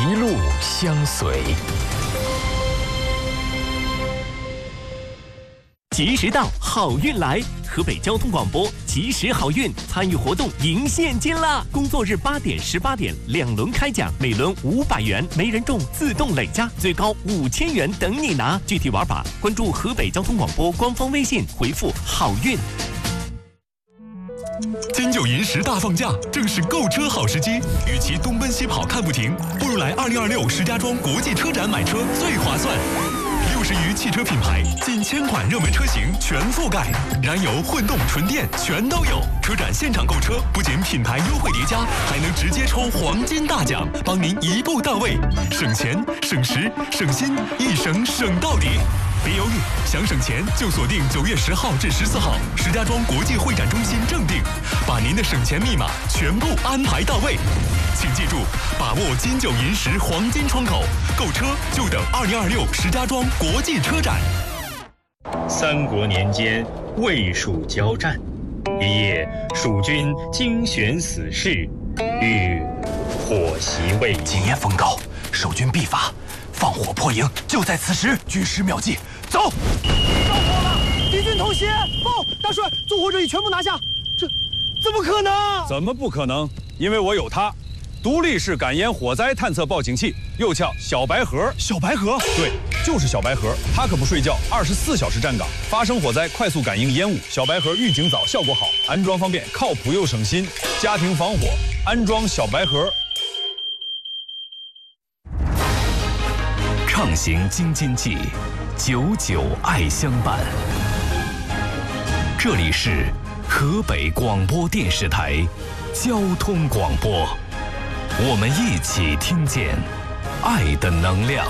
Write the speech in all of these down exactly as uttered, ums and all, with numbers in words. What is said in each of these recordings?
一路相随。 吉时到，好运来！河北交通广播吉时好运参与活动赢现金啦！工作日八点、十八点两轮开奖，每轮五百元，没人中自动累加，最高五千元等你拿。具体玩法关注河北交通广播官方微信，回复好运。 金九银十大放假，正是购车好时机。与其东奔西跑看不停，不如来二零二六石家庄国际车展买车最划算。六十余汽车品牌，近千款热门车型全覆盖，燃油、混动、纯电全都有。车展现场购车，不仅品牌优惠叠加，还能直接抽黄金大奖，帮您一步到位，省钱、省时、省心，一省省到底。别犹豫，想省钱就锁定九月十号至十四号石家庄国际会展中心正定，把您的省钱密码全部安排到位。请记住，把握金九银十黄金窗口，购车就等二零二六石家庄国际车展。 三国年间，魏蜀交战，一夜蜀军精选死士，欲火袭魏。 今夜风高，守军必发，放火破营就在此时。军师妙计，走！ 着火了！敌军偷袭！报，大帅，纵火者已全部拿下。这怎么可能？ 怎么不可能？因为我有它。独立式感烟火灾探测报警器，又叫小白盒。 小白盒？ 对，就是小白盒。它可不睡觉，二十四小时站岗，发生火灾快速感应烟雾。小白盒预警早，效果好，安装方便，靠谱又省心。家庭防火，安装小白盒。 畅行京津冀，久久爱相伴。这里是河北广播电视台交通广播。我们一起听见爱的能量。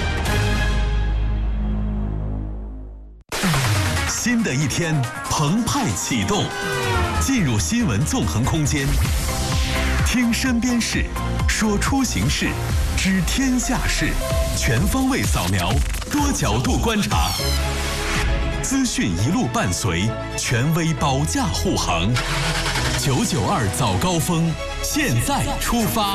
新的一天澎湃启动，进入新闻纵横空间，听身边事，说出行事，知天下事，全方位扫描，多角度观察，资讯一路伴随，权威保驾护航。九九二早高峰，现在出发。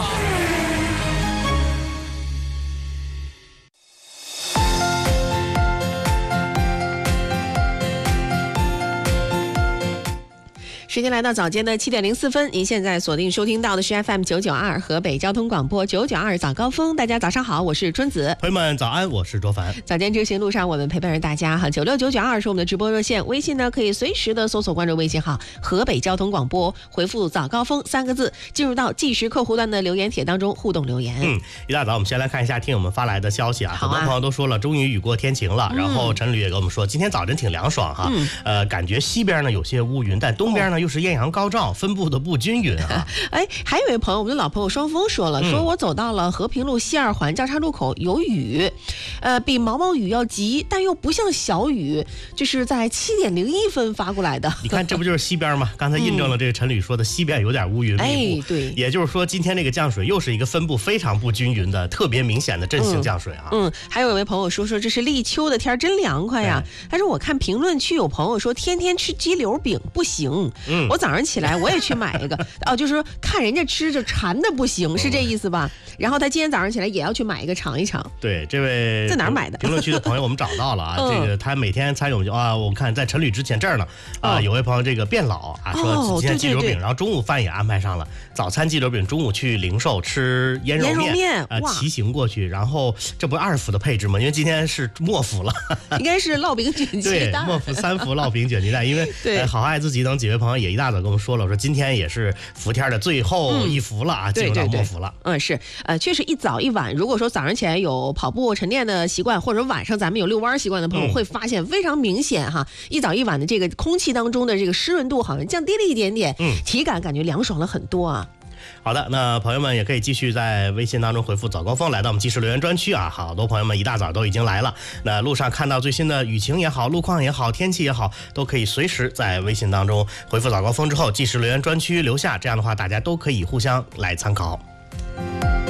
时间来到早间的七点零四分，您现在锁定收听到的是 F M 九九二河北交通广播九九二早高峰。大家早上好，我是春子。 朋友们早安，我是卓凡。 早间执行路上，我们陪伴着大家哈。九六九九二是我们的直播热线，微信呢可以随时的搜索关注微信号河北交通广播，回复早高峰三个字，进入到即时客户端的留言帖当中互动留言。 嗯，一大早我们先来看一下听友们发来的消息啊， 好啊很多朋友都说了，终于雨过天晴了。嗯、然后陈旅也跟我们说，今天早晨挺凉爽哈，嗯、呃，感觉西边呢有些乌云，但东边呢又是艳阳高照。分布的不均匀啊！ 哎，还有一位朋友，我们的老朋友双峰说了，嗯、说我走到了和平路西二环交叉路口，有雨，呃，比毛毛雨要急，但又不像小雨，就是在七点零一分发过来的。 你看，这不就是西边吗？刚才印证了这个陈旅说的，西边有点乌云密布。 哎，对， 也就是说，今天这个降水又是一个分布非常不均匀的、特别明显的阵性降水啊。 嗯，嗯还有一位朋友说说这是立秋的天真凉快呀。但是我看评论区有朋友说天天吃鸡柳饼不行，嗯，我早上起来。我也去买一个哦，就是说看人家吃就馋的不行，是这意思吧？然后他今天早上起来也要去买一个尝一尝。 对，这位在哪儿买的？ 评论区的朋友我们找到了啊，嗯、这个他每天参与我们就啊，我看在陈旅之前这儿呢啊，哦、有位朋友这个变老啊，说今天鸡柳饼，哦、然后中午饭也安排上了，早餐鸡柳饼，中午去零售吃腌肉面， 腌肉面啊，骑行过去，然后这不二伏的配置吗？因为今天是末伏了， 应该是烙饼卷鸡蛋， 对，末伏三伏烙饼卷鸡蛋，因为对、呃、好爱自己等几位朋友也一大早跟我们说了。说今天也是伏天的最后一伏了啊，嗯、进入到末伏了。 嗯，是，呃，确实一早一晚，如果说早上起来有跑步晨练的习惯，或者晚上咱们有遛弯习惯的朋友，嗯、会发现非常明显哈，一早一晚的这个空气当中的这个湿润度好像降低了一点点，嗯，体感感觉凉爽了很多啊。 好的，那朋友们也可以继续在微信当中回复早高峰，来到我们即时留言专区啊。好多朋友们一大早都已经来了，那路上看到最新的雨情也好，路况也好，天气也好，都可以随时在微信当中回复早高峰之后即时留言专区留下，这样的话大家都可以互相来参考。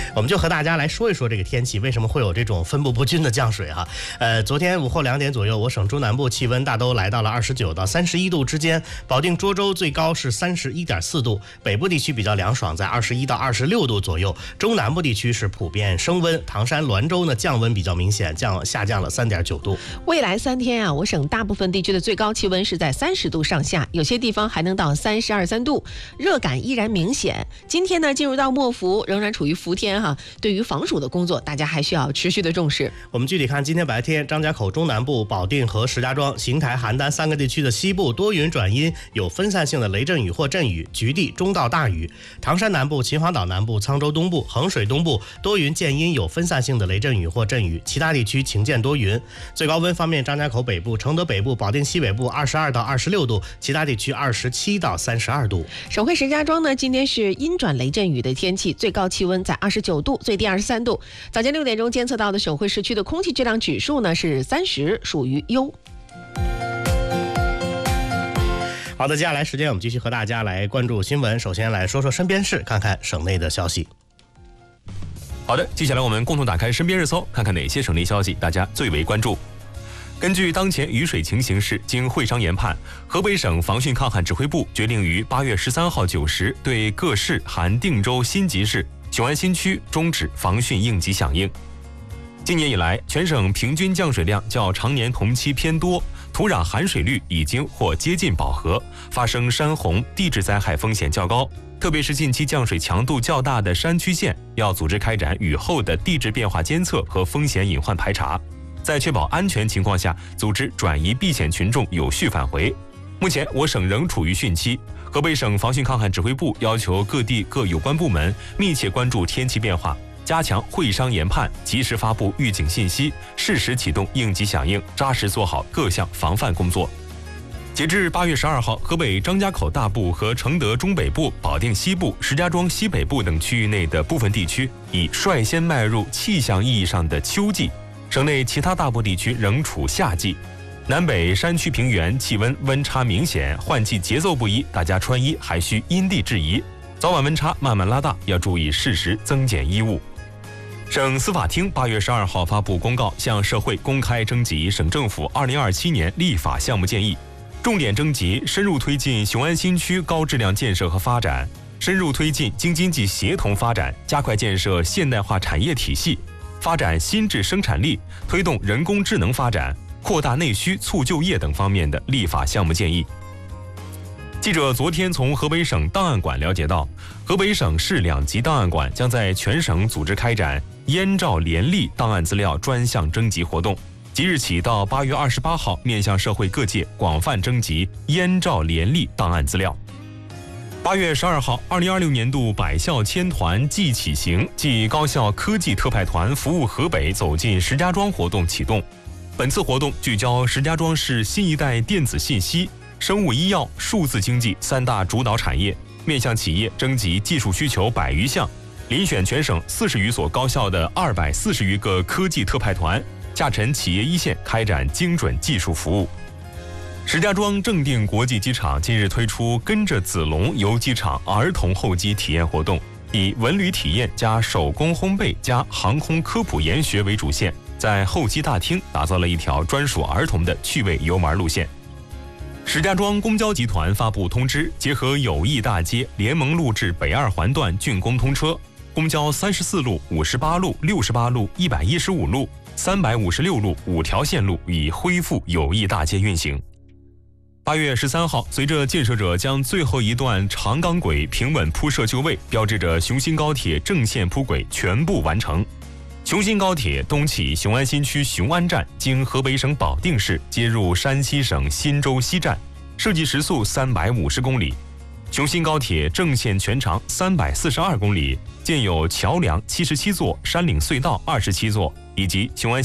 我们就和大家来说一说这个天气为什么会有这种分布不均的降水哈。呃，昨天午后两点左右，我省中南部气温大都来到了二十九到三十一度之间，保定涿州最高是三十一点四度，北部地区比较凉爽，在二十一到二十六度左右，中南部地区是普遍升温，唐山、滦州呢降温比较明显，降下降了三点九度。 未来三天啊，我省大部分地区的最高气温是在三十度上下，有些地方还能到三十二三度，热感依然明显。今天呢，进入到末伏，仍然处于伏天哈。对于防暑的工作，大家还需要持续的重视。 我们具体看，今天白天，张家口中南部、保定和石家庄、邢台、邯郸三个地区的西部多云转阴，有分散性的雷阵雨或阵雨，局地中到大雨。唐山南部、秦皇岛南部、沧州东部、衡水东部多云见阴，有分散性的雷阵雨或阵雨，其他地区晴见多云。最高温方面，张家口北部、承德北部、保定西北部二十二到二十六度，其他地区二十七到三十二度。 省会石家庄呢，今天是阴转雷阵雨的天气，最高气温在二十九度，最低二十三度。早间六点钟监测到的省会市区的空气质量指数呢是三十，属于优。 好的，接下来时间我们继续和大家来关注新闻。首先来说说身边事，看看省内的消息。 好的，接下来我们共同打开身边热搜，看看哪些省内消息大家最为关注。根据当前雨水情形势，经会商研判，河北省防汛抗旱指挥部决定于八月十三号九时对各市含定州新集市、雄安新区终止防汛应急响应。今年以来，全省平均降水量较常年同期偏多，土壤含水率已经或接近饱和，发生山洪、地质灾害风险较高。特别是近期降水强度较大的山区县，要组织开展雨后的地质变化监测和风险隐患排查，在确保安全情况下，组织转移避险群众有序返回。目前，我省仍处于汛期。河北省防汛抗旱指挥部要求各地各有关部门密切关注天气变化，加强会商研判，及时发布预警信息，适时启动应急响应，扎实做好各项防范工作。截至八月十二号，河北张家口大部和承德中北部、保定西部、石家庄西北部等区域内的部分地区已率先迈入气象意义上的秋季，省内其他大部地区仍处夏季。南北山区平原气温温差明显，换季节奏不一，大家穿衣还需因地制宜，早晚温差慢慢拉大，要注意适时增减衣物。省司法厅八月十二号发布公告，向社会公开征集省政府二零二七年立法项目建议，重点征集深入推进雄安新区高质量建设和发展，深入推进京津冀协同发展，加快建设现代化产业体系，发展新质生产力，推动人工智能发展，扩大内需促就业等方面的立法项目建议。记者昨天从河北省档案馆了解到，河北省市两级档案馆将在全省组织开展燕赵联立档案资料专项征集活动，即日起到八月二十八号，面向社会各界广泛征集燕赵联立档案资料。八月十二号，二零二六年度百校千团暨启行暨高校科技特派团服务河北走进石家庄活动启动。本次活动聚焦石家庄市新一代电子信息、生物医药、数字经济三大主导产业，面向企业征集技术需求百余项，遴选全省四十余所高校的二百四十余个科技特派团，下沉企业一线，开展精准技术服务。石家庄正定国际机场近日推出跟着子龙游机场儿童候机体验活动，以文旅体验加手工烘焙加航空科普研学为主线，在候机大厅打造了一条专属儿童的趣味游玩路线。石家庄公交集团发布通知，结合友谊大街联盟录制北二环段竣工通车，公交三十四路、五十八路、六十八路、一百一十五路、三百五十六路五条线路已恢复友谊大街运行。八月十三号，随着建设者将最后一段长钢轨平稳铺设就位，标志着雄新高铁正线铺轨全部完成。雄新高铁东起雄安新区雄安站，经河北省保定市接入山西省忻州西站，设计时速三百五十公里。雄新高铁正线全长三百四十二公里，建有桥梁七十七座、山岭隧道二十七座，以及雄安